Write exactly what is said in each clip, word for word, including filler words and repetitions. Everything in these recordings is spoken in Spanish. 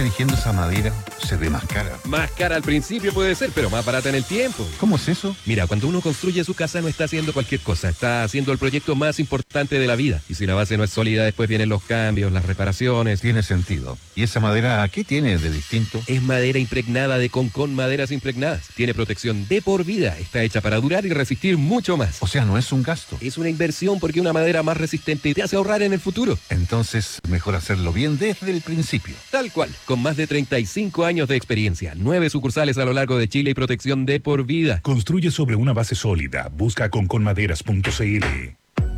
eligiendo esa madera se ve más cara. Más cara al principio puede ser, pero más barata en el tiempo. ¿Cómo es eso? Mira, cuando uno construye su casa no está haciendo cualquier cosa, está haciendo el proyecto más importante de la vida. Y si la base no es sólida, después vienen los cambios, las reparaciones. Tiene sentido. ¿Y esa madera qué tiene de distinto? Es madera impregnada de Concon Maderas Impregnadas. Tiene protección de por vida, está hecha para durar y resistir mucho más. O sea, no es un gasto. Es una inversión porque una madera más resistente te hace ahorrar en el futuro. Entonces, mejor hacerlo bien desde el principio. Tal cual, con más de treinta y cinco años de experiencia, nueve sucursales a lo largo de Chile y protección de por vida. Construye sobre una base sólida. Busca concon maderas punto c l.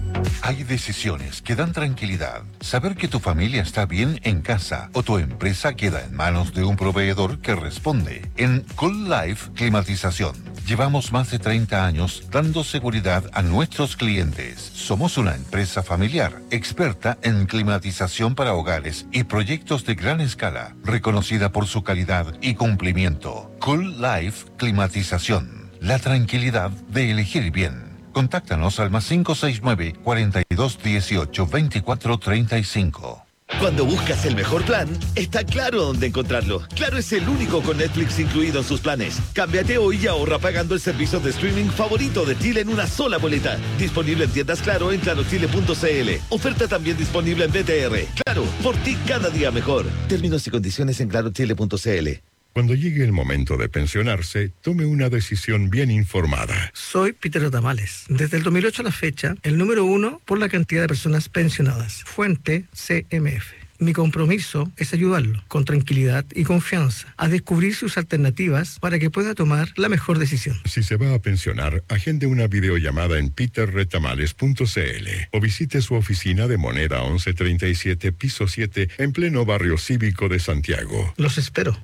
Hay decisiones que dan tranquilidad. Saber que tu familia está bien en casa o tu empresa queda en manos de un proveedor que responde. En Cool Life Climatización llevamos más de treinta años dando seguridad a nuestros clientes. Somos una empresa familiar, experta en climatización para hogares y proyectos de gran escala, reconocida por su calidad y cumplimiento. Cool Life Climatización. La tranquilidad de elegir bien. Contáctanos al más cinco seis nueve, cuarenta y dos dieciocho, veinticuatro treinta y cinco. Cuando buscas el mejor plan, está claro dónde encontrarlo. Claro es el único con Netflix incluido en sus planes. Cámbiate hoy y ahorra pagando el servicio de streaming favorito de Chile en una sola boleta. Disponible en tiendas Claro en claro chile punto c l. Oferta también disponible en B T R. Claro, por ti cada día mejor. Términos y condiciones en claro chile punto c l. Cuando llegue el momento de pensionarse, tome una decisión bien informada. Soy Peter Tamales. Desde el dos mil ocho a la fecha, el número uno por la cantidad de personas pensionadas. Fuente C M F. Mi compromiso es ayudarlo con tranquilidad y confianza a descubrir sus alternativas para que pueda tomar la mejor decisión. Si se va a pensionar, agende una videollamada en peter retamales punto c l o visite su oficina de Moneda once treinta y siete, piso siete, en pleno barrio cívico de Santiago. Los espero.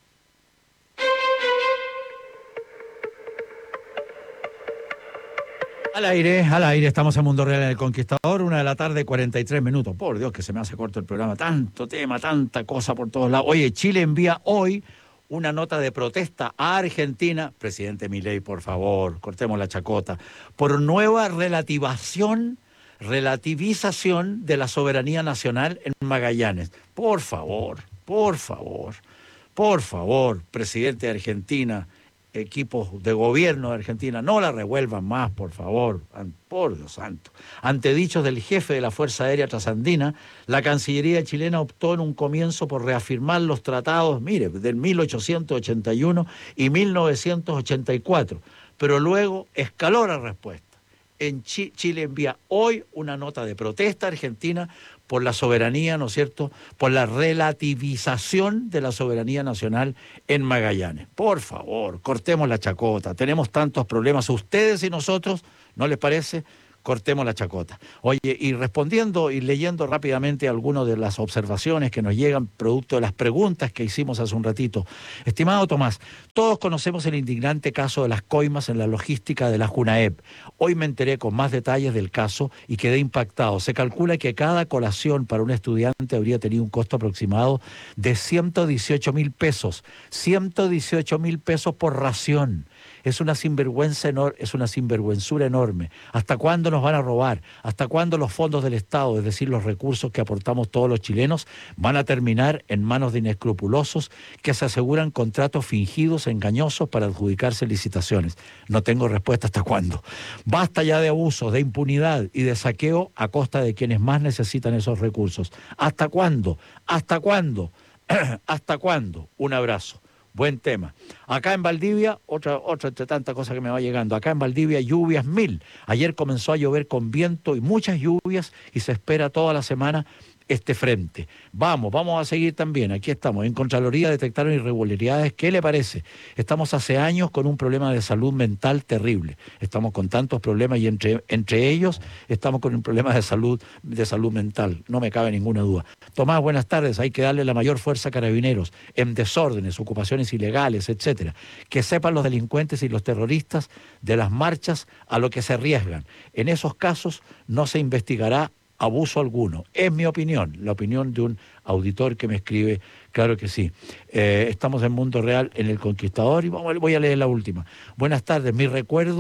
Al aire, al aire, estamos en Mundo Real en El Conquistador, una de la tarde, cuarenta y tres minutos. Por Dios, que se me hace corto el programa. Tanto tema, tanta cosa por todos lados. Oye, Chile envía hoy una nota de protesta a Argentina. Presidente Milei, por favor, cortemos la chacota. Por nueva relativación, relativización de la soberanía nacional en Magallanes. Por favor, por favor, por favor, presidente de Argentina, equipos de gobierno de Argentina, no la revuelvan más, por favor, por Dios santo. Ante dichos del jefe de la Fuerza Aérea Trasandina, la Cancillería chilena optó en un comienzo por reafirmar los tratados, mire, del mil ochocientos ochenta y uno y mil novecientos ochenta y cuatro, pero luego escaló la respuesta. En Ch- Chile envía hoy una nota de protesta a Argentina por la soberanía, ¿no es cierto?, por la relativización de la soberanía nacional en Magallanes. Por favor, cortemos la chacota, tenemos tantos problemas, ustedes y nosotros, ¿no les parece? Cortemos la chacota. Oye, y respondiendo y leyendo rápidamente algunas de las observaciones que nos llegan producto de las preguntas que hicimos hace un ratito. Estimado Tomás, todos conocemos el indignante caso de las coimas en la logística de la JUNAEP. Hoy me enteré con más detalles del caso y quedé impactado. Se calcula que cada colación para un estudiante habría tenido un costo aproximado de ciento dieciocho mil pesos. ciento dieciocho mil pesos por ración. Es una sinvergüenza enor- es una sinvergüenzura enorme. ¿Hasta cuándo nos van a robar? ¿Hasta cuándo los fondos del Estado, es decir, los recursos que aportamos todos los chilenos, van a terminar en manos de inescrupulosos que se aseguran contratos fingidos, engañosos para adjudicarse licitaciones? No tengo respuesta hasta cuándo. Basta ya de abusos, de impunidad y de saqueo a costa de quienes más necesitan esos recursos. ¿Hasta cuándo? ¿Hasta cuándo? ¿Hasta cuándo? Un abrazo. Buen tema. Acá en Valdivia, otra, otra entre tantas cosas que me va llegando, acá en Valdivia lluvias mil. Ayer comenzó a llover con viento y muchas lluvias y se espera toda la semana este frente. Vamos, vamos a seguir también. Aquí estamos. En Contraloría detectaron irregularidades. ¿Qué le parece? Estamos hace años con un problema de salud mental terrible. Estamos con tantos problemas y entre, entre ellos estamos con un problema de salud, de salud mental. No me cabe ninguna duda. Tomás, buenas tardes. Hay que darle la mayor fuerza a Carabineros en desórdenes, ocupaciones ilegales, etcétera. Que sepan los delincuentes y los terroristas de las marchas a lo que se arriesgan. En esos casos no se investigará abuso alguno. Es mi opinión, la opinión de un auditor que me escribe, claro que sí. Eh, estamos en Mundo Real en El Conquistador y vamos, voy a leer la última. Buenas tardes, mi recuerdo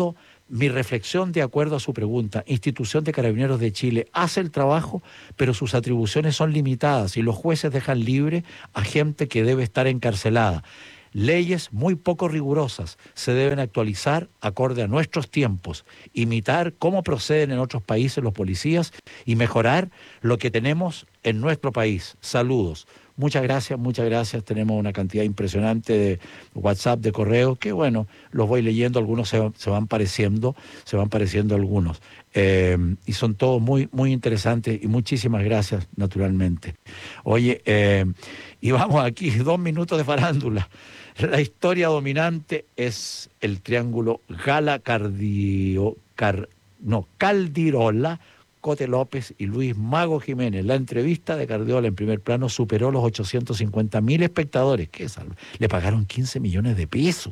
Mi reflexión, de acuerdo a su pregunta, Institución de Carabineros de Chile hace el trabajo, pero sus atribuciones son limitadas y los jueces dejan libre a gente que debe estar encarcelada. Leyes muy poco rigurosas se deben actualizar acorde a nuestros tiempos, imitar cómo proceden en otros países los policías y mejorar lo que tenemos en nuestro país. Saludos. Muchas gracias, muchas gracias. Tenemos una cantidad impresionante de WhatsApp, de correo, que bueno, los voy leyendo, algunos se, se van pareciendo, se van pareciendo algunos. Eh, y son todos muy, muy interesantes y muchísimas gracias, naturalmente. Oye, eh, y vamos aquí, dos minutos de farándula. La historia dominante es el triángulo Gala Cardio, Car, no, Caldirola, Cote López y Luis Mago Jiménez. La entrevista de Cardiola en primer plano superó los ochocientos cincuenta mil espectadores. ¿Qué es? Le pagaron quince millones de pesos.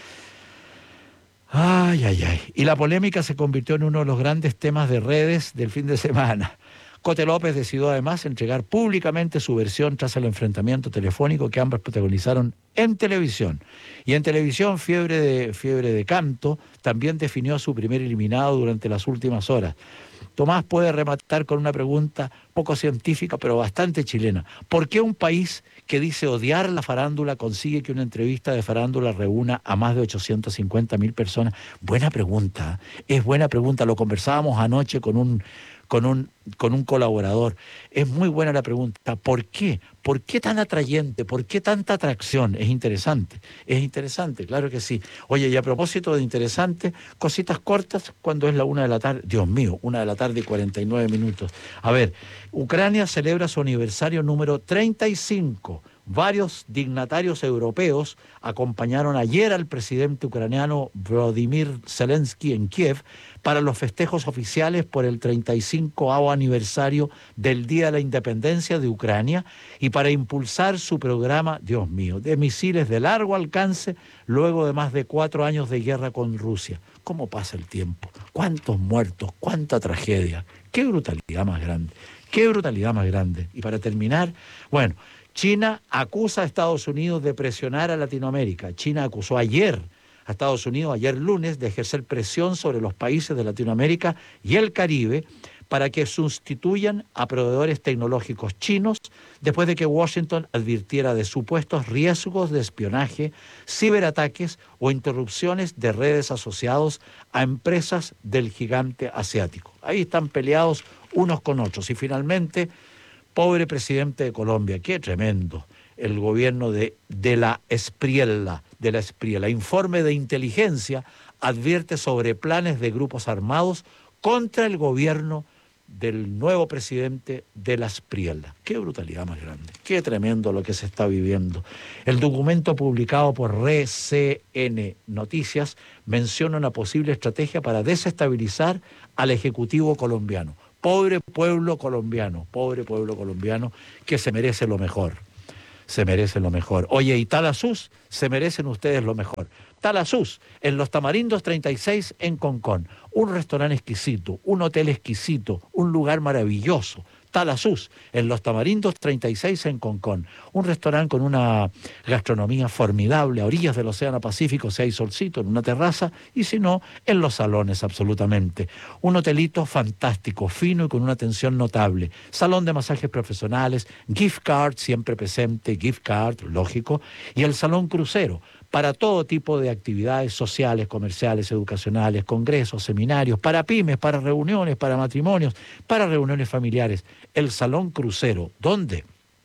Ay, ay, ay. Y la polémica se convirtió en uno de los grandes temas de redes del fin de semana. Cote López decidió además entregar públicamente su versión tras el enfrentamiento telefónico que ambos protagonizaron en televisión. Y en televisión, Fiebre de, Fiebre de Canto también definió a su primer eliminado durante las últimas horas. Tomás puede rematar con una pregunta poco científica, pero bastante chilena. ¿Por qué un país que dice odiar la farándula consigue que una entrevista de farándula reúna a más de ochocientos cincuenta mil personas? Buena pregunta, es buena pregunta. Lo conversábamos anoche con un... Con un, con un colaborador. Es muy buena la pregunta. ¿Por qué? ¿Por qué tan atrayente? ¿Por qué tanta atracción? Es interesante. Es interesante, claro que sí. Oye, y a propósito de interesante, cositas cortas cuando es la una de la tarde. Dios mío, una de la tarde y cuarenta y nueve minutos. A ver, Ucrania celebra su aniversario número treinta y cinco. Varios dignatarios europeos acompañaron ayer al presidente ucraniano Volodymyr Zelensky en Kiev para los festejos oficiales por el treinta y cincoavo aniversario del Día de la Independencia de Ucrania y para impulsar su programa, Dios mío, de misiles de largo alcance luego de más de cuatro años de guerra con Rusia. ¿Cómo pasa el tiempo? ¿Cuántos muertos? ¿Cuánta tragedia? ¡Qué brutalidad más grande! ¡Qué brutalidad más grande! Y para terminar, bueno... China acusa a Estados Unidos de presionar a Latinoamérica. China acusó ayer a Estados Unidos, ayer lunes, de ejercer presión sobre los países de Latinoamérica y el Caribe para que sustituyan a proveedores tecnológicos chinos después de que Washington advirtiera de supuestos riesgos de espionaje, ciberataques o interrupciones de redes asociados a empresas del gigante asiático. Ahí están peleados unos con otros. Y finalmente... Pobre presidente de Colombia, qué tremendo, el gobierno de, de la Espriella, de la Espriella. Informe de inteligencia advierte sobre planes de grupos armados contra el gobierno del nuevo presidente de la Espriella. Qué brutalidad más grande, qué tremendo lo que se está viviendo. El documento publicado por R C N Noticias menciona una posible estrategia para desestabilizar al Ejecutivo colombiano. Pobre pueblo colombiano, pobre pueblo colombiano que se merece lo mejor, se merece lo mejor. Oye, y Talasús, se merecen ustedes lo mejor. Talasús, en Los Tamarindos treinta y seis en Concón, un restaurante exquisito, un hotel exquisito, un lugar maravilloso. Talasús, en Los Tamarindos treinta y seis en Concón, un restaurante con una gastronomía formidable, a orillas del Océano Pacífico, si hay solcito, en una terraza, y si no, en los salones, absolutamente. Un hotelito fantástico, fino y con una atención notable. Salón de masajes profesionales, gift card siempre presente, gift card, lógico, y el salón crucero, para todo tipo de actividades sociales, comerciales, educacionales, congresos, seminarios, para pymes, para reuniones, para matrimonios, para reuniones familiares. El Salón Crucero, ¿dónde?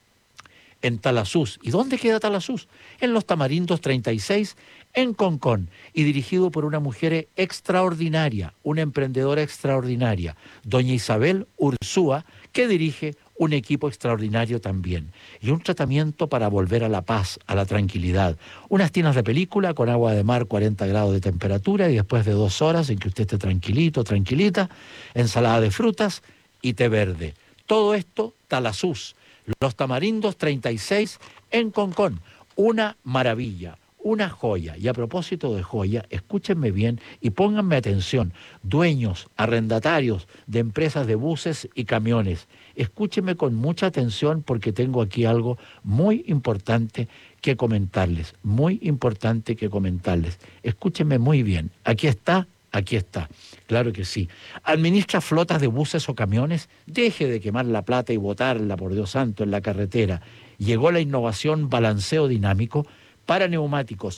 En Talasús. ¿Y dónde queda Talasús? En Los Tamarindos treinta y seis, en Concón, y dirigido por una mujer extraordinaria, una emprendedora extraordinaria, doña Isabel Ursúa, que dirige un equipo extraordinario también, y un tratamiento para volver a la paz, a la tranquilidad. Unas tinas de película con agua de mar, cuarenta grados de temperatura, y después de dos horas en que usted esté tranquilito, tranquilita, ensalada de frutas y té verde. Todo esto, Talasús, Los Tamarindos treinta y seis en Concón. Una maravilla, una joya. Y a propósito de joya, escúchenme bien y pónganme atención, dueños, arrendatarios de empresas de buses y camiones, escúchenme con mucha atención porque tengo aquí algo muy importante que comentarles, muy importante que comentarles. Escúchenme muy bien. Aquí está, Aquí está, claro que sí. ¿Administra flotas de buses o camiones? Deje de quemar la plata y botarla, por Dios santo, en la carretera. Llegó la innovación balanceo dinámico para neumáticos,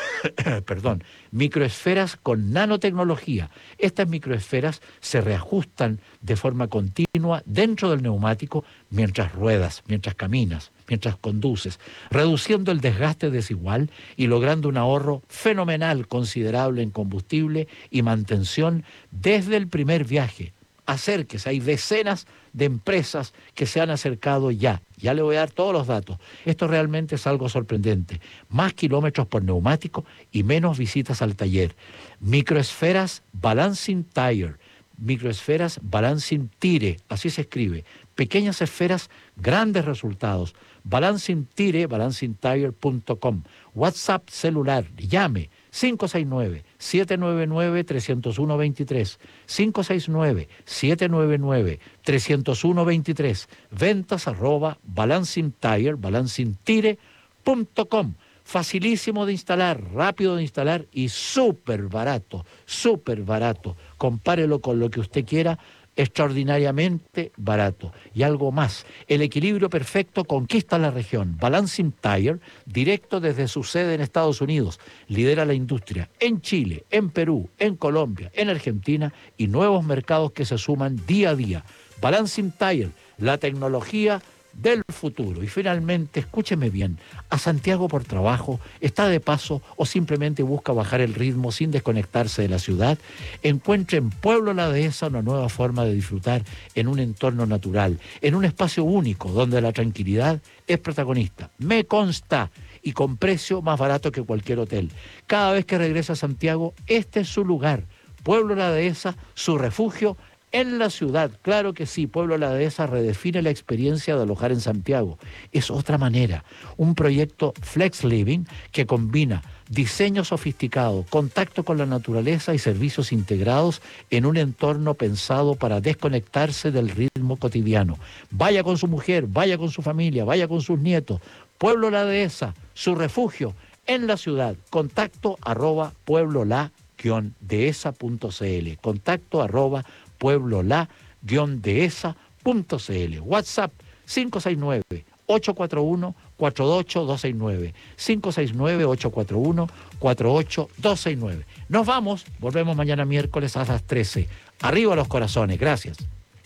perdón, microesferas con nanotecnología. Estas microesferas se reajustan de forma continua dentro del neumático mientras ruedas, mientras caminas, mientras conduces, reduciendo el desgaste desigual y logrando un ahorro fenomenal considerable en combustible y mantención desde el primer viaje. Acérquese, hay decenas de empresas que se han acercado ya. Ya le voy a dar todos los datos. Esto realmente es algo sorprendente. Más kilómetros por neumático y menos visitas al taller. Microesferas Balancing Tire. Microesferas Balancing Tire. Así se escribe. Pequeñas esferas, grandes resultados. Balancing Tire, balancing tire punto com. WhatsApp celular. Llame. cinco seis nueve, siete nueve nueve, tres cero uno dos tres, cinco seis nueve, siete nueve nueve, tres cero uno dos tres, ventas arroba balancing tire, balancing tire punto com. Facilísimo de instalar, rápido de instalar y súper barato, súper barato. Compárelo con lo que usted quiera, extraordinariamente barato. Y algo más, el equilibrio perfecto conquista la región. Balancing Tire, directo desde su sede en Estados Unidos, lidera la industria en Chile, en Perú, en Colombia, en Argentina y nuevos mercados que se suman día a día. Balancing Tire, la tecnología del futuro. Y finalmente, escúcheme bien, a Santiago por trabajo, está de paso o simplemente busca bajar el ritmo sin desconectarse de la ciudad, encuentre en Pueblo La Dehesa una nueva forma de disfrutar en un entorno natural, en un espacio único donde la tranquilidad es protagonista. Me consta, y con precio más barato que cualquier hotel. Cada vez que regresa a Santiago, este es su lugar. Pueblo La Dehesa, su refugio en la ciudad. Claro que sí, Pueblo La Dehesa redefine la experiencia de alojar en Santiago. Es otra manera. Un proyecto Flex Living que combina diseño sofisticado, contacto con la naturaleza y servicios integrados en un entorno pensado para desconectarse del ritmo cotidiano. Vaya con su mujer, vaya con su familia, vaya con sus nietos. Pueblo La Dehesa, su refugio en la ciudad. Contacto arroba pueblola guion dehesa punto cl. Contacto arroba pueblola guion dehesa punto cl. WhatsApp cinco seis nueve, ocho cuatro uno, cuatro ocho dos seis nueve. cinco seis nueve, ocho cuatro uno, cuatro ocho dos seis nueve. Nos vamos, volvemos mañana miércoles a las trece. Arriba los corazones, gracias.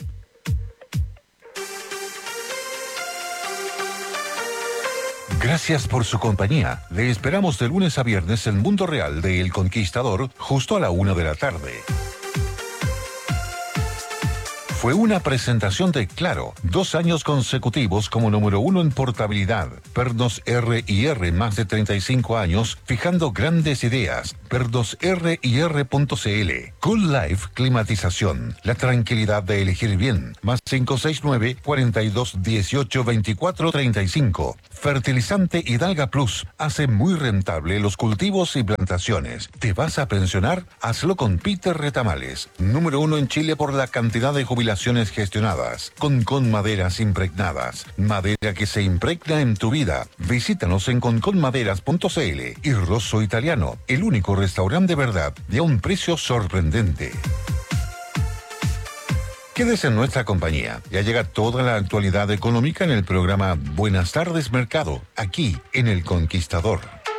Gracias por su compañía. Le esperamos de lunes a viernes en Mundo Real de El Conquistador, justo a la una de la tarde. Fue una presentación de Claro, dos años consecutivos como número uno en portabilidad. Pernos R y R, más de treinta y cinco años, fijando grandes ideas. Pernos R y R punto cl. Cool Life Climatización, la tranquilidad de elegir bien. Más cinco seis nueve, cuarenta y dos, dieciocho, veinticuatro, treinta y cinco. Fertilizante Hidalga Plus, hace muy rentable los cultivos y plantaciones. ¿Te vas a pensionar? Hazlo con Peter Retamales, número uno en Chile por la cantidad de jubilaciones gestionadas. Con Con Maderas impregnadas, madera que se impregna en tu vida. Visítanos en conconmaderas punto cl. y Rosso Italiano, el único restaurante de verdad y a un precio sorprendente. Quédese en nuestra compañía. Ya llega toda la actualidad económica en el programa Buenas tardes Mercado, aquí en El Conquistador.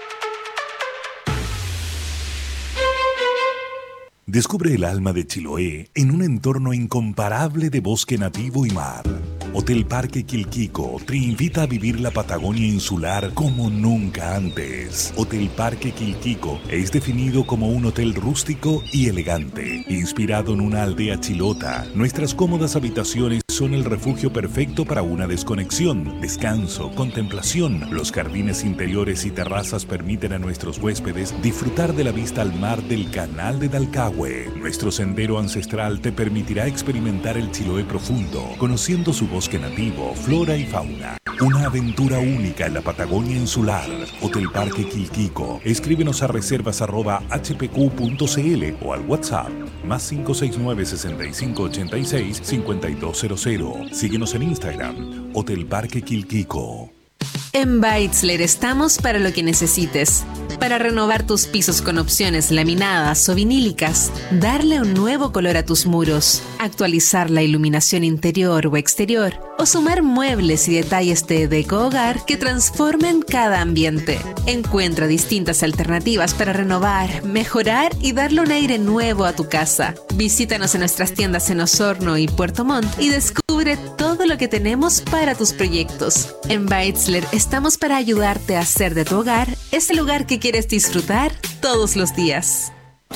Descubre el alma de Chiloé en un entorno incomparable de bosque nativo y mar. Hotel Parque Quilquico te invita a vivir la Patagonia insular como nunca antes. Hotel Parque Quilquico es definido como un hotel rústico y elegante, inspirado en una aldea chilota. Nuestras cómodas habitaciones son el refugio perfecto para una desconexión, descanso, contemplación. Los jardines interiores y terrazas permiten a nuestros huéspedes disfrutar de la vista al mar del Canal de Dalcahue. Nuestro sendero ancestral te permitirá experimentar el Chiloé profundo, conociendo su bosque nativo, flora y fauna. Una aventura única en la Patagonia insular. Hotel Parque Quilquico. Escríbenos a reservas arroba h p q punto c l o al WhatsApp más cinco seis nueve, sesenta y cinco, ochenta y seis, cincuenta y dos cero cero. Síguenos en Instagram, Hotel Parque Quilquico. En Beitzler estamos para lo que necesites. Para renovar tus pisos con opciones laminadas o vinílicas, darle un nuevo color a tus muros, actualizar la iluminación interior o exterior, o sumar muebles y detalles de deco hogar que transformen cada ambiente. Encuentra distintas alternativas para renovar, mejorar y darle un aire nuevo a tu casa. Visítanos en nuestras tiendas en Osorno y Puerto Montt y descubre todo lo que tenemos para tus proyectos. En Beitzler estamos para ayudarte a hacer de tu hogar ese lugar que quieres disfrutar todos los días.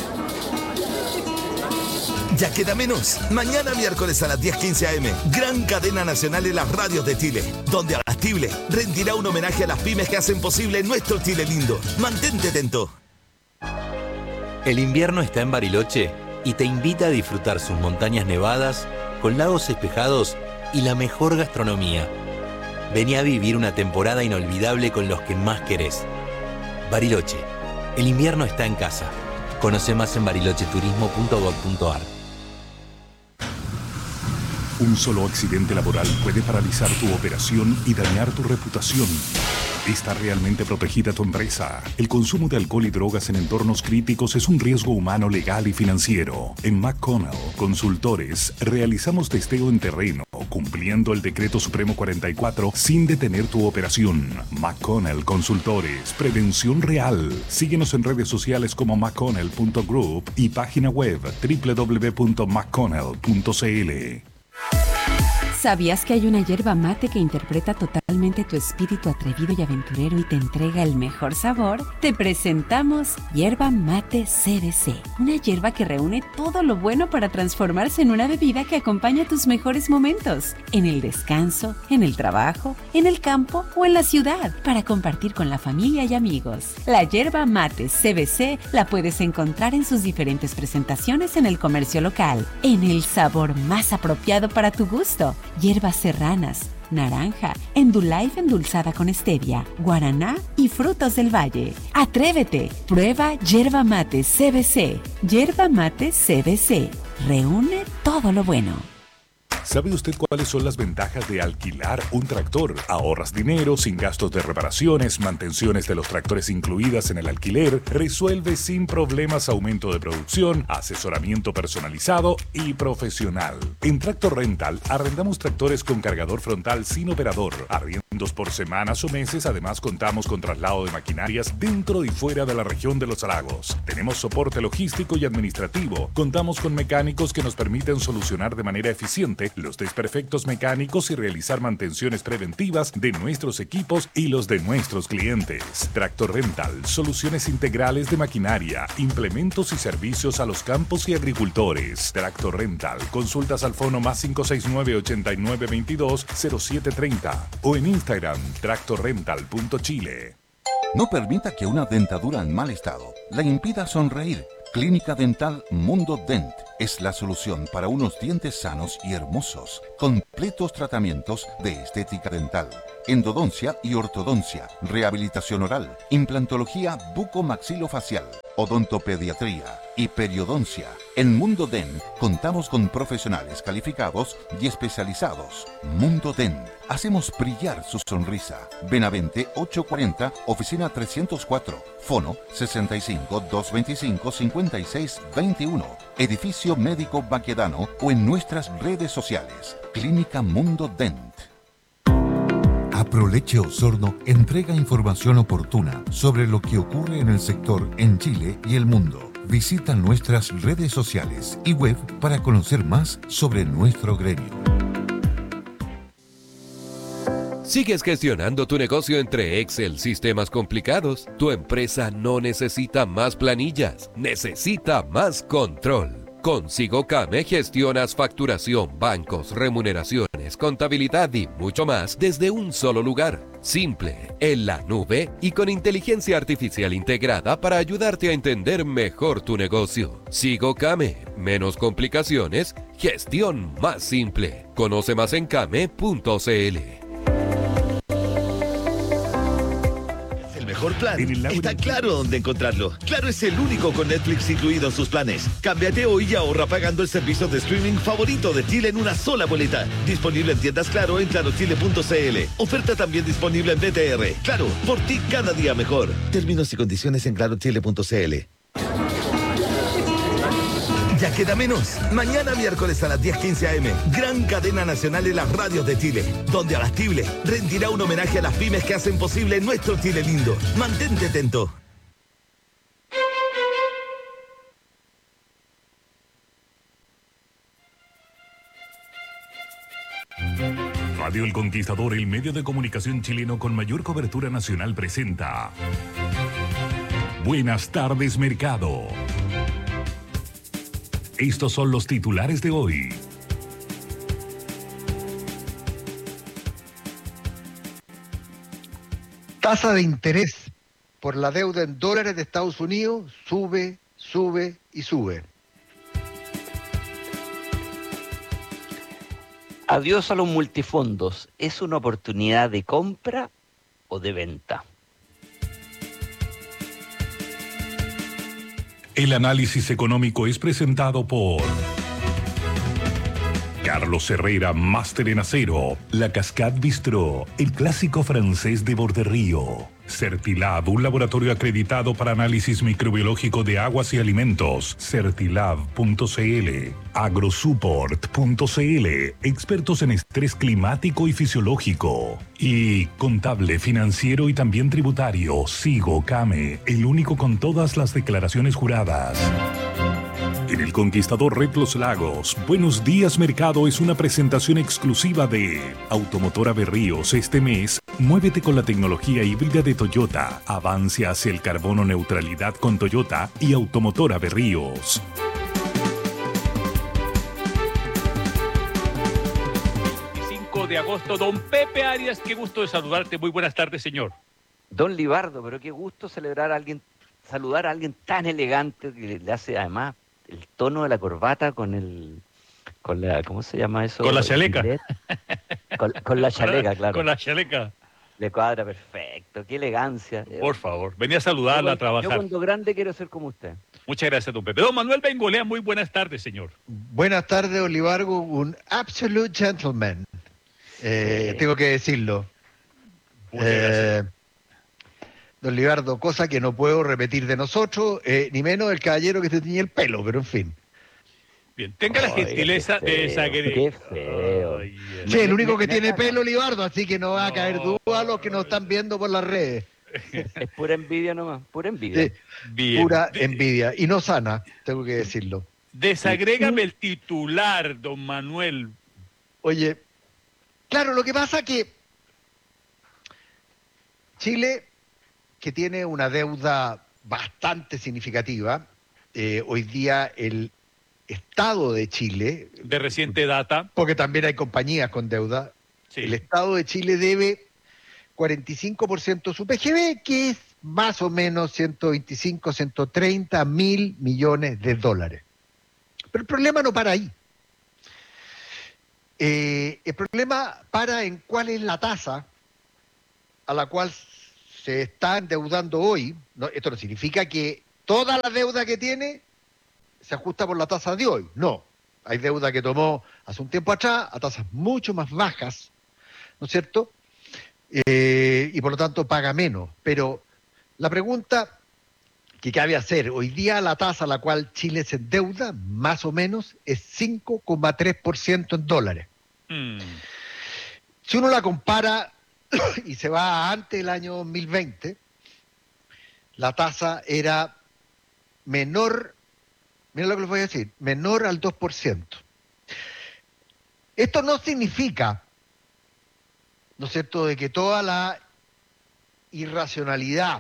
Ya queda menos. Mañana miércoles a las diez quince a eme, gran cadena nacional en las radios de Chile, donde Abastible rendirá un homenaje a las pymes que hacen posible nuestro Chile lindo. Mantente atento. El invierno está en Bariloche y te invita a disfrutar sus montañas nevadas, con lagos espejados y la mejor gastronomía. Vení a vivir una temporada inolvidable con los que más querés. Bariloche. El invierno está en casa. Conoce más en bariloche turismo punto gob punto ar. Un solo accidente laboral puede paralizar tu operación y dañar tu reputación. ¿Está realmente protegida tu empresa? El consumo de alcohol y drogas en entornos críticos es un riesgo humano, legal y financiero. En McConnell Consultores realizamos testeo en terreno, cumpliendo el Decreto Supremo cuarenta y cuatro sin detener tu operación. McConnell Consultores, prevención real. Síguenos en redes sociales como mcconnell punto group y página web doble u doble u doble u punto mcconnell punto c l. ¿Sabías que hay una yerba mate que interpreta totalmente tu espíritu atrevido y aventurero y te entrega el mejor sabor? Te presentamos Yerba Mate C B C, una yerba que reúne todo lo bueno para transformarse en una bebida que acompaña tus mejores momentos, en el descanso, en el trabajo, en el campo o en la ciudad, para compartir con la familia y amigos. La Yerba Mate C B C la puedes encontrar en sus diferentes presentaciones en el comercio local, en el sabor más apropiado para tu gusto. Hierbas serranas, naranja, Endullife endulzada con stevia, guaraná y frutos del valle. ¡Atrévete! Prueba Yerba Mate C B C. Yerba Mate C B C. Reúne todo lo bueno. ¿Sabe usted cuáles son las ventajas de alquilar un tractor? Ahorras dinero sin gastos de reparaciones, mantenciones de los tractores incluidas en el alquiler, resuelve sin problemas aumento de producción, asesoramiento personalizado y profesional. En Tractor Rental arrendamos tractores con cargador frontal sin operador, arriendos por semanas o meses. Además contamos con traslado de maquinarias dentro y fuera de la región de los lagos. Tenemos soporte logístico y administrativo. Contamos con mecánicos que nos permiten solucionar de manera eficiente los desperfectos mecánicos y realizar mantenciones preventivas de nuestros equipos y los de nuestros clientes. Tractor Rental, soluciones integrales de maquinaria, implementos y servicios a los campos y agricultores. Tractor Rental, consultas al fono más cinco seis nueve, ochenta y nueve veintidós, cero siete treinta o en Instagram tractor rental punto chile. No permita que una dentadura en mal estado la impida sonreír. Clínica Dental Mundo Dent es la solución para unos dientes sanos y hermosos. Completos tratamientos de estética dental, endodoncia y ortodoncia, rehabilitación oral, implantología bucomaxilofacial, odontopediatría y periodoncia. En Mundo Dent contamos con profesionales calificados y especializados. Mundo Dent. Hacemos brillar su sonrisa. Benavente ochocientos cuarenta, oficina trescientos cuatro. Fono sesenta y cinco, doscientos veinticinco, cincuenta y seis veintiuno. Edificio Médico Baquedano o en nuestras redes sociales. Clínica Mundo Dent. Aproleche Osorno entrega información oportuna sobre lo que ocurre en el sector en Chile y el mundo. Visita nuestras redes sociales y web para conocer más sobre nuestro gremio. ¿Sigues gestionando tu negocio entre Excel, sistemas complicados? Tu empresa no necesita más planillas, necesita más control. Con SigoCame gestionas facturación, bancos, remuneraciones, contabilidad y mucho más desde un solo lugar. Simple, en la nube y con inteligencia artificial integrada para ayudarte a entender mejor tu negocio. SigoCame, menos complicaciones, gestión más simple. Conoce más en came punto c l. mejor plan está claro dónde encontrarlo. Claro es el único con Netflix incluido en sus planes. Cámbiate hoy y ahorra pagando el servicio de streaming favorito de Chile en una sola boleta. Disponible en tiendas Claro en claro chile punto c l. Oferta también disponible en B T R. Claro, por ti cada día mejor. Términos y condiciones en claro chile punto c l. Ya queda menos. Mañana miércoles a las diez quince a eme, gran cadena nacional en las radios de Chile, donde Abastible rendirá un homenaje a las pymes que hacen posible nuestro Chile lindo. Mantente atento. Radio El Conquistador, el medio de comunicación chileno con mayor cobertura nacional, presenta Buenas tardes, Mercado. Estos son los titulares de hoy. Tasa de interés por la deuda en dólares de Estados Unidos sube, sube y sube. Adiós a los multifondos. ¿Es una oportunidad de compra o de venta? El análisis económico es presentado por Carlos Herrera, máster en acero, La Cascade Bistrot, el clásico francés de Borderío. Certilab, un laboratorio acreditado para análisis microbiológico de aguas y alimentos. Certilab punto c l. Agrosupport punto c l, expertos en estrés climático y fisiológico. Y contable, financiero y también tributario, Sigo Came, el único con todas las declaraciones juradas. En El Conquistador Red Los Lagos, Buenos Días Mercado es una presentación exclusiva de Automotora Berríos. Este mes, muévete con la tecnología híbrida de Toyota. Avance hacia el carbono neutralidad con Toyota y Automotora Berríos. veinticinco de agosto, don Pepe Arias, qué gusto de saludarte. Muy buenas tardes, señor. Don Libardo, pero qué gusto celebrar a alguien, saludar a alguien tan elegante que le, le hace además el tono de la corbata con el, con la, ¿cómo se llama eso? Con la chaleca. Con, con la chaleca, claro. Con la chaleca. Le cuadra perfecto, qué elegancia. Por favor, venía a saludarla, yo, a trabajar. Yo cuando grande quiero ser como usted. Muchas gracias, don Pepe. Don Manuel Bengolea, muy buenas tardes, señor. Buenas tardes, Olivargo, un absolute gentleman. Eh, sí. Tengo que decirlo. Eh, don Libardo, cosa que no puedo repetir de nosotros, eh, ni menos el caballero que se tiñe el pelo, pero en fin. Bien, tenga la gentileza Ay, de desagregar. Qué feo. Ay, sí, el único que tiene pelo, Libardo, así que no va a caer duda a los que nos están viendo por las redes. Es pura envidia nomás, pura envidia. Sí, Bien. Pura envidia, y no sana, tengo que decirlo. Desagrégame el titular, don Manuel. Oye, claro, lo que pasa que Chile, que tiene una deuda bastante significativa, eh, hoy día el Estado de Chile... De reciente data. Porque también hay compañías con deuda. Sí. El Estado de Chile debe cuarenta y cinco por ciento de su P G B, que es más o menos ciento veinticinco, ciento treinta mil millones de dólares. Pero el problema no para ahí. Eh, el problema para en cuál es la tasa a la cual se está endeudando hoy. No, esto no significa que toda la deuda que tiene se ajusta por la tasa de hoy. No, hay deuda que tomó hace un tiempo atrás a tasas mucho más bajas, ¿no es cierto? Eh, y por lo tanto paga menos. Pero la pregunta que cabe hacer, hoy día la tasa a la cual Chile se endeuda, más o menos, es cinco coma tres por ciento en dólares. Mm. Si uno la compara y se va a antes del año dos mil veinte, la tasa era menor, mira lo que les voy a decir, menor al dos por ciento. Esto no significa, ¿no es cierto?, de que toda la irracionalidad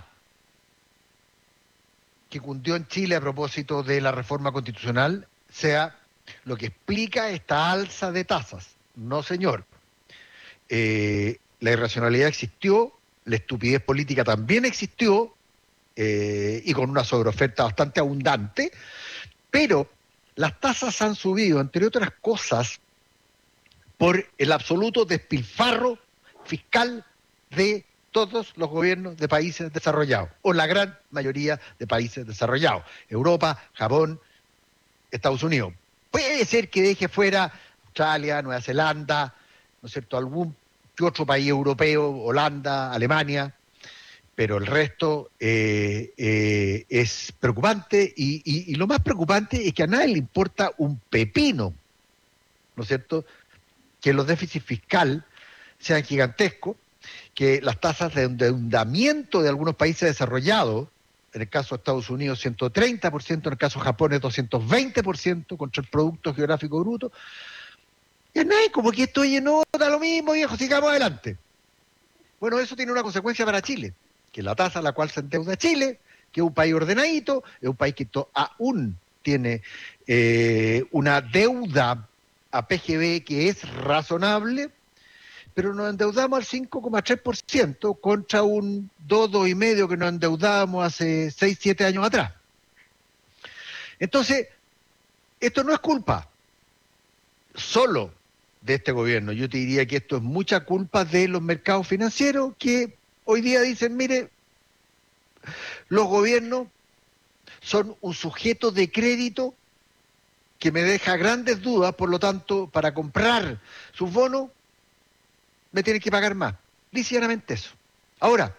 que cundió en Chile a propósito de la reforma constitucional sea lo que explica esta alza de tasas. No, señor. Eh, la irracionalidad existió, la estupidez política también existió, eh, y con una sobreoferta bastante abundante, pero las tasas han subido, entre otras cosas, por el absoluto despilfarro fiscal de todos los gobiernos de países desarrollados, o la gran mayoría de países desarrollados, Europa, Japón, Estados Unidos. Puede ser que deje fuera Australia, Nueva Zelanda, ¿no es cierto?, algún que otro país europeo, Holanda, Alemania, pero el resto eh, eh, es preocupante y, y, y lo más preocupante es que a nadie le importa un pepino, ¿no es cierto?, que los déficits fiscales sean gigantescos, que las tasas de endeudamiento de algunos países desarrollados, en el caso de Estados Unidos ciento treinta por ciento, en el caso de Japón es doscientos veinte por ciento contra el Producto Geográfico Bruto, y a nadie como que esto, oye, no, da lo mismo, viejo, sigamos adelante. Bueno, eso tiene una consecuencia para Chile, que la tasa a la cual se endeuda Chile, que es un país ordenadito, es un país que to- aún tiene eh, una deuda a P G B que es razonable, pero nos endeudamos al cinco coma tres por ciento contra un dos, dos coma cinco por ciento que nos endeudábamos hace seis, siete años atrás. Entonces, esto no es culpa solo de este gobierno. Yo te diría que esto es mucha culpa de los mercados financieros que hoy día dicen, mire, los gobiernos son un sujeto de crédito que me deja grandes dudas, por lo tanto, para comprar sus bonos, me tienen que pagar más. Ligeramente eso. Ahora,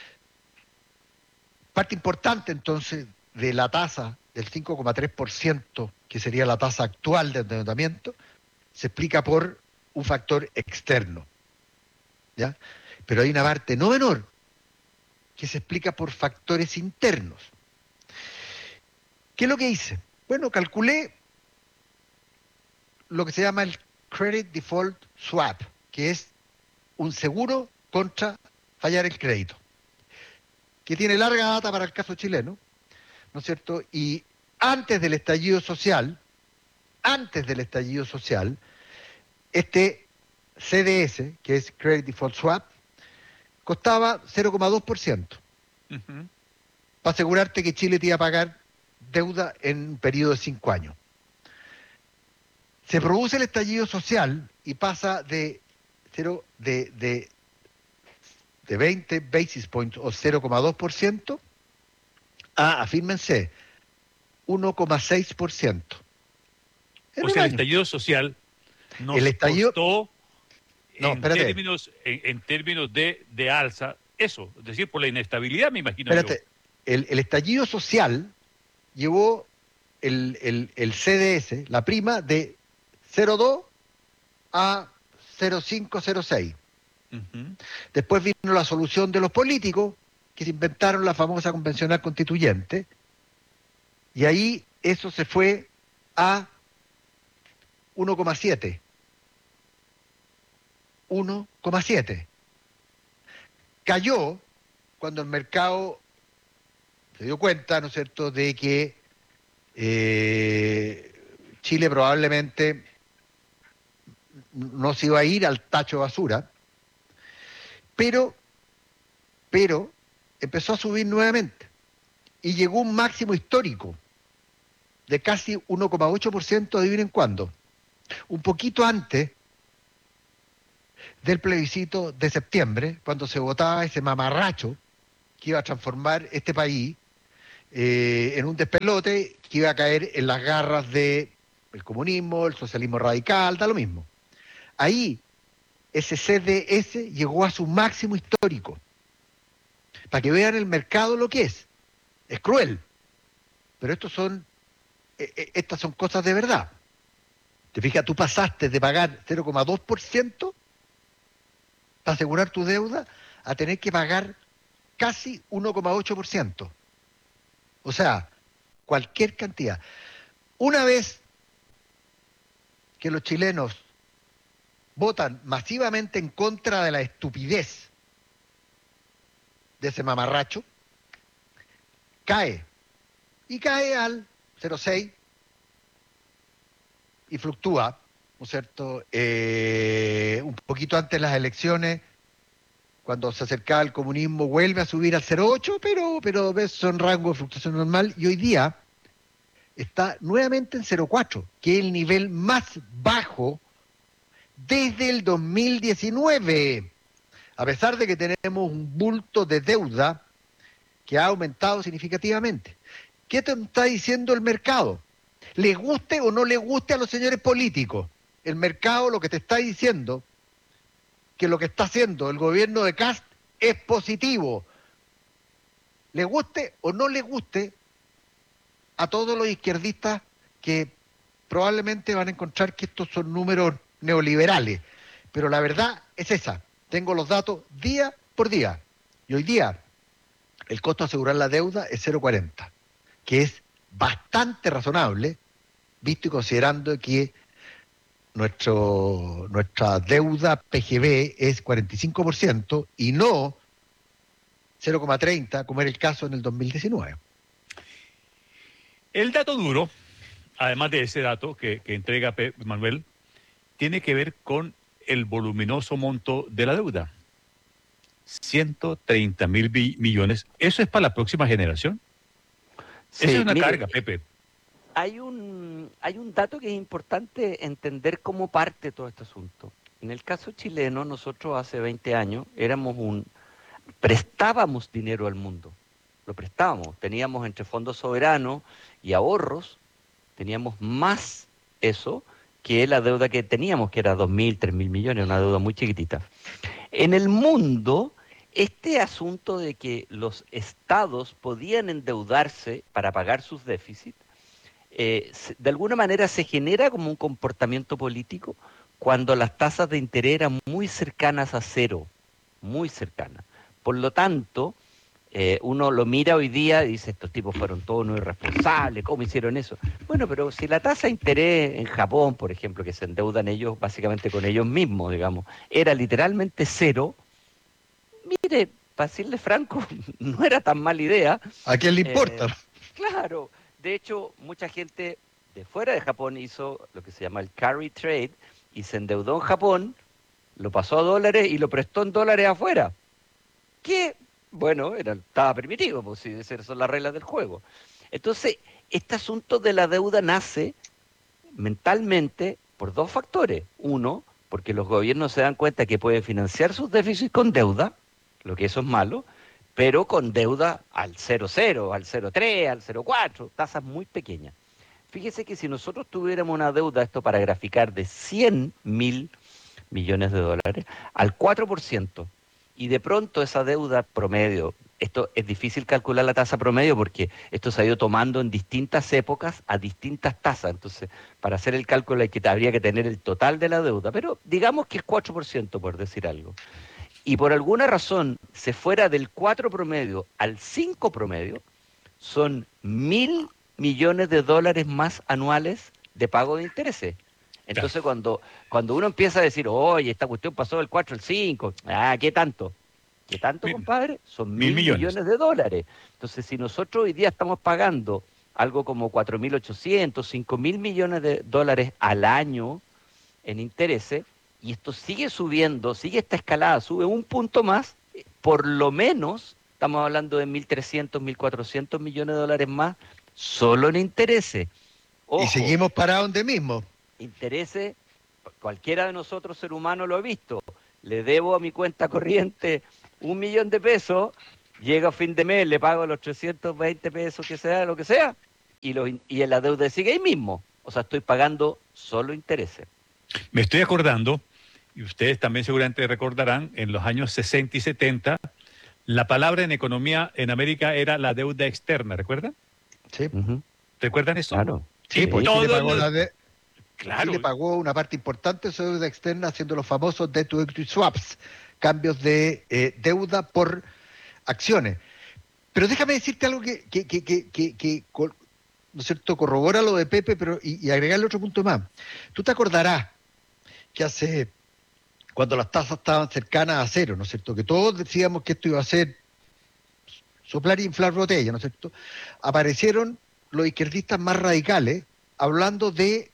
parte importante entonces de la tasa del cinco coma tres por ciento, que sería la tasa actual de endeudamiento, se explica por un factor externo, ¿ya? Pero hay una parte no menor que se explica por factores internos. ¿Qué es lo que hice? Bueno, calculé lo que se llama el Credit Default Swap, que es un seguro contra fallar el crédito, que tiene larga data para el caso chileno, ¿no es cierto? Y antes del estallido social, antes del estallido social, este C D S, que es Credit Default Swap, costaba cero coma dos por ciento. Uh-huh. Para asegurarte que Chile te iba a pagar deuda en un periodo de cinco años. Se produce el estallido social y pasa de cero de, de, de veinte basis points o cero coma dos por ciento a, afírmense, uno coma seis por ciento. O sea, el estallido social nos el estallido... costó no, en espérate. términos, en, en términos de, de alza, eso, es decir, por la inestabilidad, me imagino. Espérate, el, el estallido social llevó el, el, el C D S, la prima, de cero coma dos a cero coma cinco, cero coma seis. Uh-huh. Después vino la solución de los políticos, que se inventaron la famosa convencional constituyente, y ahí eso se fue a uno coma siete. uno coma siete. Cayó cuando el mercado se dio cuenta, ¿no es cierto?, de que eh, Chile probablemente no se iba a ir al tacho de basura, pero, pero empezó a subir nuevamente y llegó a un máximo histórico de casi uno coma ocho por ciento, adivinen cuándo, un poquito antes del plebiscito de septiembre, cuando se votaba ese mamarracho que iba a transformar este país eh, en un despelote que iba a caer en las garras del comunismo, el socialismo radical, da lo mismo. Ahí ese C D S llegó a su máximo histórico. Para que vean el mercado lo que es. Es cruel. Pero estos son, eh, estas son cosas de verdad. Te fijas, tú pasaste de pagar cero coma dos por ciento para asegurar tu deuda a tener que pagar casi uno coma ocho por ciento. O sea, cualquier cantidad. Una vez que los chilenos votan masivamente en contra de la estupidez de ese mamarracho, cae. Y cae al cero coma seis y fluctúa, ¿no es cierto? Eh, un poquito antes de las elecciones, cuando se acercaba el comunismo, vuelve a subir al cero coma ocho, pero, pero ves, son rangos de fluctuación normal, y hoy día está nuevamente en cero coma cuatro, que es el nivel más bajo desde el dos mil diecinueve. a pesar de que tenemos un bulto de deuda que ha aumentado significativamente. ¿Qué te está diciendo el mercado? Les guste o no les guste a los señores políticos, el mercado lo que te está diciendo que lo que está haciendo el gobierno de Kast es positivo. Les guste o no les guste a todos los izquierdistas que probablemente van a encontrar que estos son números neoliberales. Pero la verdad es esa. Tengo los datos día por día. Y hoy día el costo de asegurar la deuda es cero coma cuarenta, que es bastante razonable, visto y considerando que nuestro, nuestra deuda P G B es cuarenta y cinco por ciento y no cero coma treinta, como era el caso en el dos mil diecinueve. El dato duro, además de ese dato que, que entrega Pe- Manuel, tiene que ver con el voluminoso monto de la deuda. ciento treinta mil millones. ¿Eso es para la próxima generación? Sí, Esa es una mire, carga, Pepe. Hay un, hay un dato que es importante entender cómo parte todo este asunto. En el caso chileno, nosotros hace veinte años éramos un... prestábamos dinero al mundo. Lo prestábamos. Teníamos entre fondos soberanos y ahorros, teníamos más eso que la deuda que teníamos, que era dos mil, tres mil millones, una deuda muy chiquitita. En el mundo, este asunto de que los estados podían endeudarse para pagar sus déficits, eh, de alguna manera se genera como un comportamiento político cuando las tasas de interés eran muy cercanas a cero, muy cercanas. Por lo tanto, eh, uno lo mira hoy día y dice, estos tipos fueron todos unos irresponsables, ¿cómo hicieron eso? Bueno, pero si la tasa de interés en Japón, por ejemplo, que se endeudan ellos básicamente con ellos mismos, digamos, era literalmente cero, mire, para decirle franco, no era tan mala idea. ¿A quién le importa? Eh, claro, de hecho, mucha gente de fuera de Japón hizo lo que se llama el carry trade y se endeudó en Japón, lo pasó a dólares y lo prestó en dólares afuera. Que, bueno, era, estaba permitido, pues si esas son las reglas del juego. Entonces, este asunto de la deuda nace mentalmente por dos factores. Uno, porque los gobiernos se dan cuenta que pueden financiar sus déficits con deuda, lo que eso es malo, pero con deuda al cero coma cero, al cero coma tres, al cero coma cuatro, tasas muy pequeñas. Fíjese que si nosotros tuviéramos una deuda, esto para graficar, de cien mil millones de dólares, al cuatro por ciento, y de pronto esa deuda promedio, esto es difícil calcular la tasa promedio porque esto se ha ido tomando en distintas épocas a distintas tasas, entonces para hacer el cálculo hay que, habría que tener el total de la deuda, pero digamos que es cuatro por ciento por decir algo. Y por alguna razón se fuera del cuatro promedio al cinco promedio, son mil millones de dólares más anuales de pago de intereses. Entonces cuando, cuando uno empieza a decir, oye, esta cuestión pasó del cuatro al cinco, ah, ¿qué tanto? ¿Qué tanto, Mil, compadre? Son mil mil millones. millones de dólares. Entonces, si nosotros hoy día estamos pagando algo como cuatro mil ochocientos, cinco mil millones de dólares al año en intereses, y esto sigue subiendo, sigue esta escalada, sube un punto más, por lo menos estamos hablando de mil trescientos, mil cuatrocientos millones de dólares más solo en intereses. Ojo, y seguimos parados donde mismo. Intereses, cualquiera de nosotros, ser humano, lo ha visto. Le debo a mi cuenta corriente un millón de pesos, llega a fin de mes, le pago los trescientos veinte pesos, que sea, lo que sea, y, lo, y la deuda sigue ahí mismo. O sea, estoy pagando solo intereses. Me estoy acordando, y ustedes también seguramente recordarán, en los años sesenta y setenta, la palabra en economía en América era la deuda externa, ¿recuerdan? Sí. Uh-huh. ¿Recuerdan eso? Claro. Sí, pues todo Chile pagó, el- la de... Claro. Chile pagó una parte importante de su deuda externa haciendo los famosos debt to equity swaps, cambios de eh, deuda por acciones. Pero déjame decirte algo que, que, que, que, que, que, col- ¿no es cierto?, corrobora lo de Pepe, pero y, y agregarle otro punto más. Tú te acordarás que hace, cuando las tasas estaban cercanas a cero, ¿no es cierto?, que todos decíamos que esto iba a ser soplar e inflar botella, ¿no es cierto?, aparecieron los izquierdistas más radicales hablando de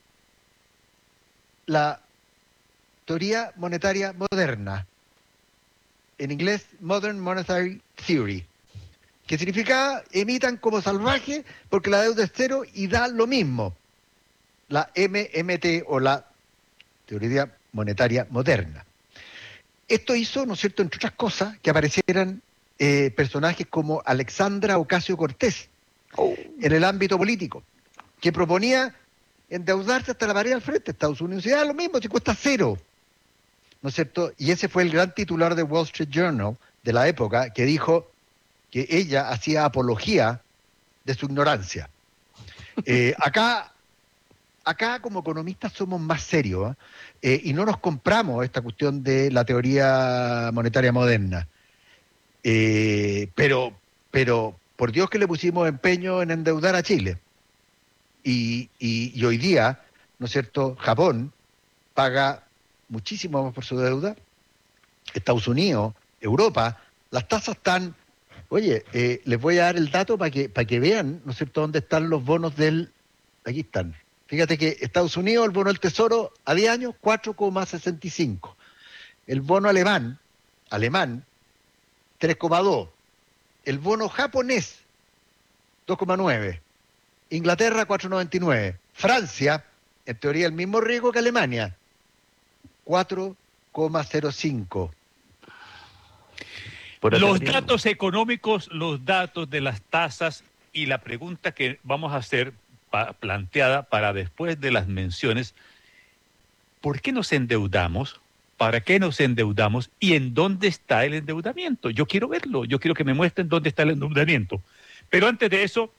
la teoría monetaria moderna, en inglés Modern Monetary Theory, que significa emitan como salvaje porque la deuda es cero y da lo mismo, la M M T o la teoría monetaria moderna. esto hizo, ¿no es cierto?, entre otras cosas, que aparecieran eh, personajes como Alexandra Ocasio-Cortez oh. en el ámbito político, que proponía endeudarse hasta la pared al frente. Estados Unidos decía, ah, lo mismo, si cuesta cero, ¿no es cierto? Y ese fue el gran titular de Wall Street Journal de la época, que dijo que ella hacía apología de su ignorancia. Eh, acá, acá como economistas somos más serios, ¿eh? Eh, y no nos compramos esta cuestión de la teoría monetaria moderna. Eh, pero, pero, por Dios que le pusimos empeño en endeudar a Chile. Y, y, y hoy día, ¿no es cierto?, Japón paga muchísimo más por su deuda. Estados Unidos, Europa, las tasas están... Oye, eh, les voy a dar el dato para que, para que vean, ¿no es cierto?, dónde están los bonos del... Aquí están. Fíjate que Estados Unidos, el bono del Tesoro a diez años, cuatro coma sesenta y cinco. El bono alemán, alemán, tres coma dos. El bono japonés, dos coma nueve. Inglaterra, cuatro coma noventa y nueve. Francia, en teoría el mismo riesgo que Alemania, cuatro coma cero cinco. Los datos económicos, los datos de las tasas y la pregunta que vamos a hacer pa, planteada para después de las menciones, ¿por qué nos endeudamos? ¿Para qué nos endeudamos? ¿Y en dónde está el endeudamiento? Yo quiero verlo, yo quiero que me muestren dónde está el endeudamiento. Pero antes de eso,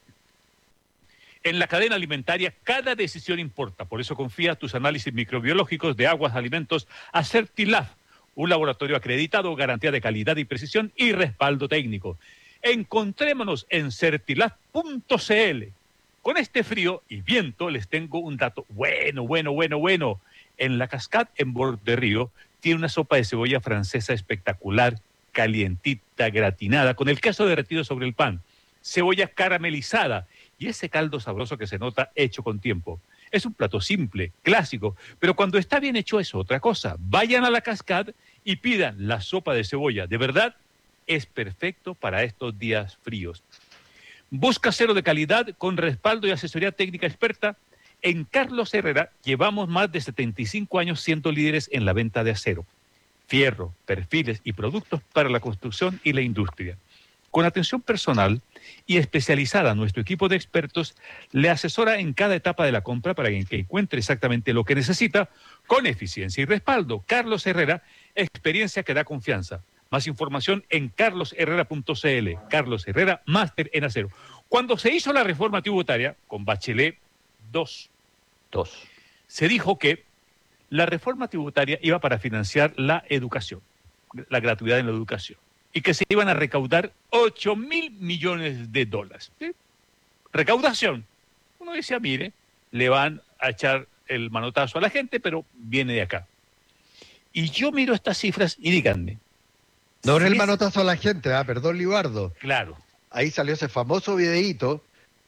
en la cadena alimentaria cada decisión importa. Por eso confía tus análisis microbiológicos de aguas, alimentos a Certilab, un laboratorio acreditado, garantía de calidad y precisión y respaldo técnico. Encontrémonos en certilab punto c l. Con este frío y viento les tengo un dato bueno, bueno, bueno, bueno. En la Cascade, en Borde Río, tiene una sopa de cebolla francesa espectacular, calientita, gratinada, con el queso derretido sobre el pan, cebolla caramelizada y ese caldo sabroso que se nota hecho con tiempo. Es un plato simple, clásico, pero cuando está bien hecho es otra cosa. Vayan a la Cascade y pidan la sopa de cebolla. De verdad, es perfecto para estos días fríos. Busca acero de calidad con respaldo y asesoría técnica experta. En Carlos Herrera llevamos más de setenta y cinco años siendo líderes en la venta de acero, fierro, perfiles y productos para la construcción y la industria. Con atención personal y especializada, nuestro equipo de expertos le asesora en cada etapa de la compra para que encuentre exactamente lo que necesita con eficiencia y respaldo. Carlos Herrera, experiencia que da confianza. Más información en carlos herrera punto c l. Carlos Herrera, máster en acero. Cuando se hizo la reforma tributaria con Bachelet dos, dos, se dijo que la reforma tributaria iba para financiar la educación, la gratuidad en la educación, y que se iban a recaudar ocho mil millones de dólares. ¿Sí? Recaudación. Uno decía, mire, le van a echar el manotazo a la gente, pero viene de acá. Y yo miro estas cifras y díganme. No es si el es... manotazo a la gente, ¿eh? Perdón, Libardo. Claro. Ahí salió ese famoso videíto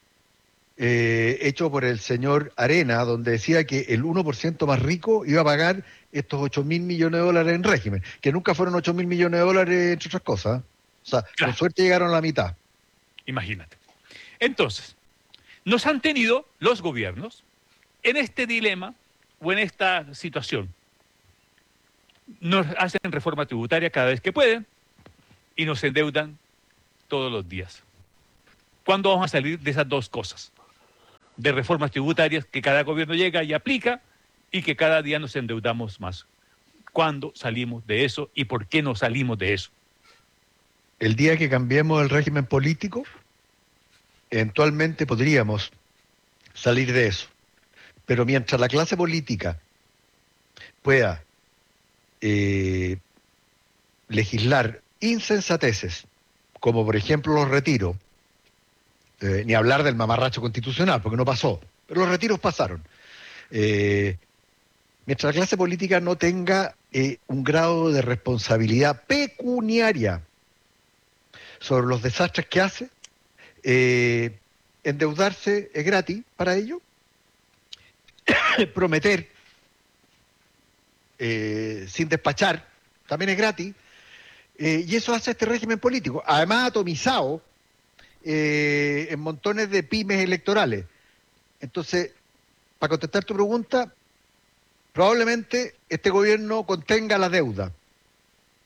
eh, hecho por el señor Arena, donde decía que el uno por ciento más rico iba a pagar estos ocho mil millones de dólares en régimen, que nunca fueron ocho mil millones de dólares, entre otras cosas. ¿eh? O sea, claro, con suerte llegaron a la mitad. Imagínate. Entonces, nos han tenido los gobiernos en este dilema o en esta situación. Nos hacen reforma tributaria cada vez que pueden y nos endeudan todos los días. ¿Cuándo vamos a salir de esas dos cosas? De reformas tributarias que cada gobierno llega y aplica y que cada día nos endeudamos más. ¿Cuándo salimos de eso y por qué no salimos de eso? El día que cambiemos el régimen político, eventualmente podríamos salir de eso. Pero mientras la clase política pueda eh, legislar insensateces, como por ejemplo los retiros, eh, ni hablar del mamarracho constitucional, porque no pasó, pero los retiros pasaron. Eh, mientras la clase política no tenga eh, un grado de responsabilidad pecuniaria sobre los desastres que hace, eh, endeudarse es gratis para ello, prometer eh, sin despachar también es gratis, eh, y eso hace este régimen político, además atomizado eh, en montones de pymes electorales. Entonces, para contestar tu pregunta, probablemente este gobierno contenga la deuda,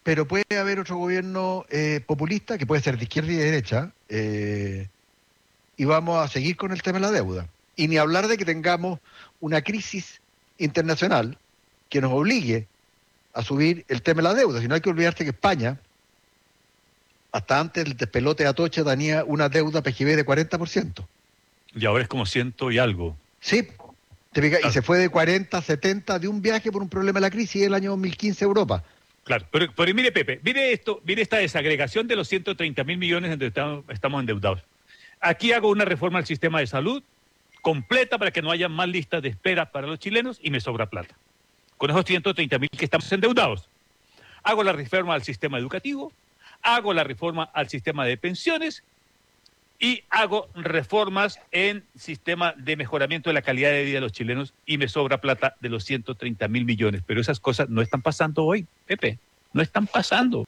pero puede haber otro gobierno eh, populista, que puede ser de izquierda y de derecha, eh, y vamos a seguir con el tema de la deuda. Y ni hablar de que tengamos una crisis internacional que nos obligue a subir el tema de la deuda. Si no hay que olvidarse que España, hasta antes del despelote de Atocha, tenía una deuda P G B de cuarenta por ciento. Y ahora es como ciento y algo. Sí, te fijas, y se fue de cuarenta a setenta de un viaje por un problema de la crisis del año dos mil quince a Europa. Claro, pero, pero mire, Pepe, mire esto, mire esta desagregación de los ciento treinta mil millones en donde estamos, estamos endeudados. Aquí hago una reforma al sistema de salud completa para que no haya más listas de espera para los chilenos y me sobra plata. Con esos ciento treinta mil que estamos endeudados. Hago la reforma al sistema educativo, hago la reforma al sistema de pensiones y hago reformas en sistema de mejoramiento de la calidad de vida de los chilenos y me sobra plata de los ciento treinta mil millones. Pero esas cosas no están pasando hoy, Pepe, no están pasando.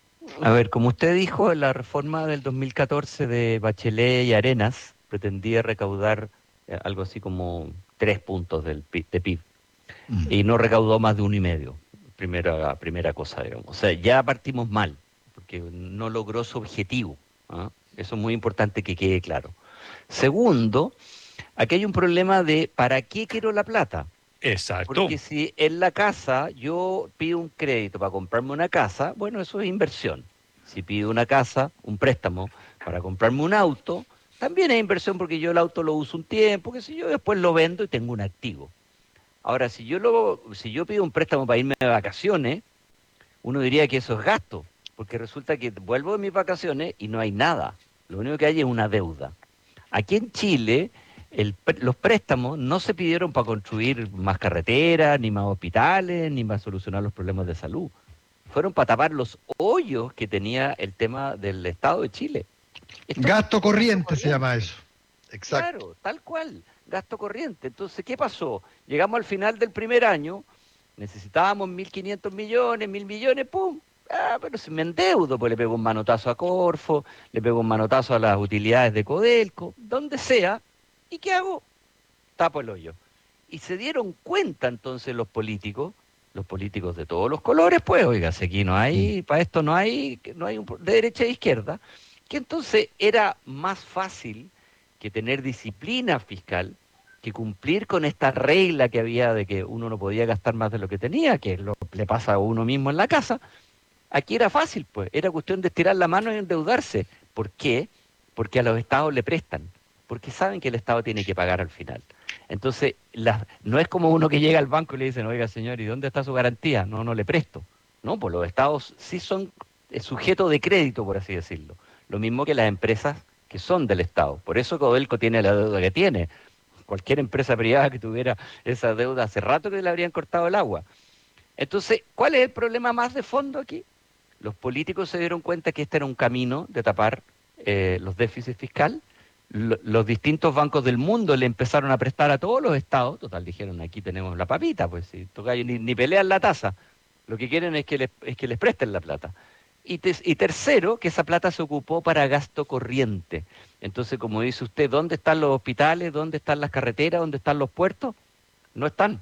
A ver, como usted dijo, la reforma del dos mil catorce de Bachelet y Arenas pretendía recaudar eh, algo así como tres puntos del P I B, de P I B, mm. y no recaudó más de uno y medio, primera, primera cosa, digamos. O sea, ya partimos mal, porque no logró su objetivo, ¿ah? Eso es muy importante que quede claro. Segundo, aquí hay un problema de ¿para qué quiero la plata? Exacto. Porque si en la casa yo pido un crédito para comprarme una casa, bueno, eso es inversión. Si pido una casa, un préstamo para comprarme un auto, también es inversión porque yo el auto lo uso un tiempo, que si yo después lo vendo y tengo un activo. Ahora, si yo lo, si yo pido un préstamo para irme de vacaciones, uno diría que eso es gasto, porque resulta que vuelvo de mis vacaciones y no hay nada. Lo único que hay es una deuda. Aquí en Chile, el, los préstamos no se pidieron para construir más carreteras, ni más hospitales, ni para solucionar los problemas de salud. Fueron para tapar los hoyos que tenía el tema del Estado de Chile. Esto gasto corriente, corriente se llama eso. Exacto. Claro, tal cual, gasto corriente. Entonces, ¿qué pasó? Llegamos al final del primer año, necesitábamos mil quinientos millones, mil millones, ¡pum! Ah, pero si me endeudo, pues le pego un manotazo a Corfo, le pego un manotazo a las utilidades de Codelco, donde sea, ¿y qué hago? Tapo el hoyo. Y se dieron cuenta entonces los políticos, los políticos de todos los colores, pues, oiga, si aquí no hay, para esto no hay, no hay un, de derecha e izquierda, que entonces era más fácil que tener disciplina fiscal, que cumplir con esta regla que había de que uno no podía gastar más de lo que tenía, que lo, le pasa a uno mismo en la casa. Aquí era fácil, pues, era cuestión de estirar la mano y endeudarse. ¿Por qué? Porque a los estados le prestan, porque saben que el estado tiene que pagar al final. Entonces, la, no es como uno que llega al banco y le dicen, oiga señor, ¿y dónde está su garantía? No, no le presto. No, pues los estados sí son sujetos de crédito, por así decirlo. Lo mismo que las empresas que son del estado. Por eso Codelco tiene la deuda que tiene. Cualquier empresa privada que tuviera esa deuda hace rato que le habrían cortado el agua. Entonces, ¿cuál es el problema más de fondo aquí? Los políticos se dieron cuenta que este era un camino de tapar eh, los déficits fiscales. L- los distintos bancos del mundo le empezaron a prestar a todos los estados. Total, dijeron, aquí tenemos la papita, pues si toca, ni, ni pelean la tasa. Lo que quieren es que les, es que les presten la plata. Y, te, y tercero, que esa plata se ocupó para gasto corriente. Entonces, como dice usted, ¿dónde están los hospitales? ¿Dónde están las carreteras? ¿Dónde están los puertos? No están.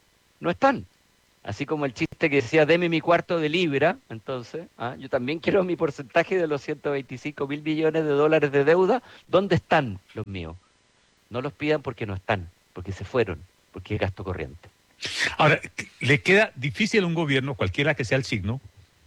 No están. Así como el chiste que decía, deme mi cuarto de libra, entonces, ¿ah? yo también quiero mi porcentaje de los ciento veinticinco mil millones de dólares de deuda. ¿Dónde están los míos? No los pidan porque no están, porque se fueron, porque es gasto corriente. Ahora, le queda difícil a un gobierno, cualquiera que sea el signo,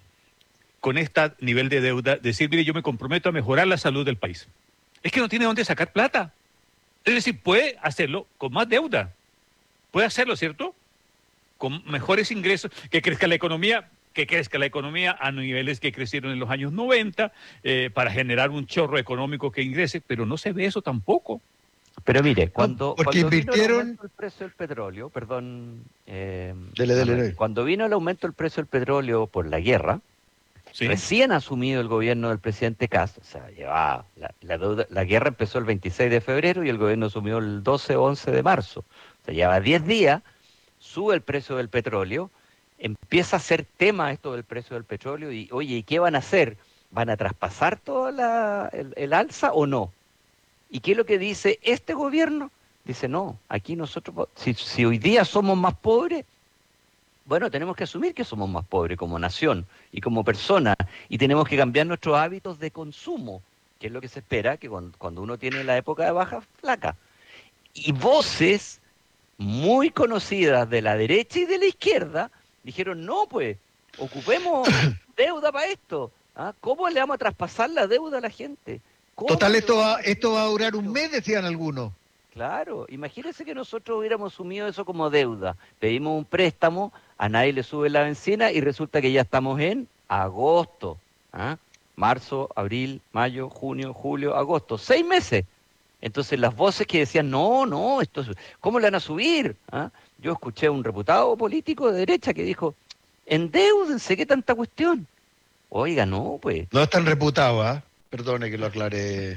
con este nivel de deuda, decir, mire, yo me comprometo a mejorar la salud del país. Es que no tiene dónde sacar plata. Es decir, puede hacerlo con más deuda. Puede hacerlo, ¿cierto? Con mejores ingresos, que crezca la economía, que crezca la economía a niveles que crecieron en los años noventa, eh, para generar un chorro económico que ingrese, pero no se ve eso tampoco. Pero mire, cuando, Porque cuando invirtieron... vino el aumento del precio del petróleo, perdón, eh, dele, dele, dele. cuando vino el aumento del precio del petróleo por la guerra, ¿sí? Recién asumido el gobierno del presidente Kast, o sea, llevaba la, la, deuda, la guerra empezó el veintiséis de febrero y el gobierno asumió el doce o once de marzo, o sea, lleva diez días. Sube el precio del petróleo, empieza a ser tema esto del precio del petróleo y, oye, ¿y qué van a hacer? ¿Van a traspasar todo la, el, el alza o no? ¿Y qué es lo que dice este gobierno? Dice, no, aquí nosotros, si, si hoy día somos más pobres, Bueno, tenemos que asumir que somos más pobres como nación y como persona, y tenemos que cambiar nuestros hábitos de consumo, que es lo que se espera que cuando, cuando uno tiene la época de baja flaca. Y voces muy conocidas de la derecha y de la izquierda dijeron, no, pues, ocupemos deuda para esto. ¿Ah? ¿Cómo le vamos a traspasar la deuda a la gente? Total, esto va, esto va a durar un mes, decían algunos. Claro, imagínense que nosotros hubiéramos asumido eso como deuda. Pedimos un préstamo, a nadie le sube la bencina y resulta que ya estamos en agosto. ¿Ah? Marzo, abril, mayo, junio, julio, agosto. Seis meses. Entonces las voces que decían, no, no, esto es, ¿cómo le van a subir? ¿Ah? Yo escuché a un reputado político de derecha que dijo, endeúdense, ¿qué tanta cuestión? Oiga, no, pues. No es tan reputado, ¿ah? ¿eh? Perdone que lo aclaré.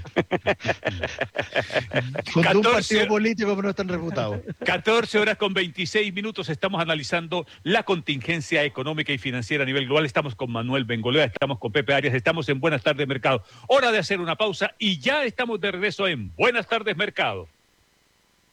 Con un partido político, pero no es tan reputado. catorce horas con veintiséis minutos. Estamos analizando la contingencia económica y financiera a nivel global. Estamos con Manuel Bengolea, estamos con Pepe Arias, estamos en Buenas Tardes Mercado. Hora de hacer una pausa y ya estamos de regreso en Buenas Tardes Mercado.